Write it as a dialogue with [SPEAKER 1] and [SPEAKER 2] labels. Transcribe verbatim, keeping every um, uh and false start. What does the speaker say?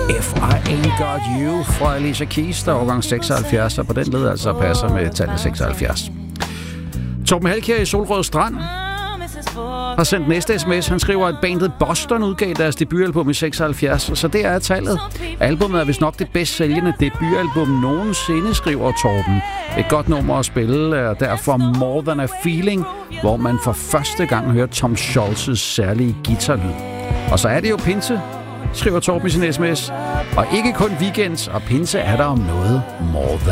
[SPEAKER 1] If I Ain't Got You fra Alicia Keys, der er årgang seksoghalvfjerds, og på den led altså passer med tallet seksoghalvfjerds. Torben Halkjær i Solrød Strand har sendt næste sms. Han skriver, at bandet Boston udgav deres debutalbum i seksoghalvfjerds, så det er tallet. Albummet er vist nok det bedst sælgende debutalbum nogensinde, skriver Torben. Et godt nummer at spille er derfor More Than a Feeling, hvor man for første gang hører Tom Scholz' særlige guitarlyd. Og så er det jo pinse, skriver Torben i sin sms. Og ikke kun weekends, og pinse er der om noget more than.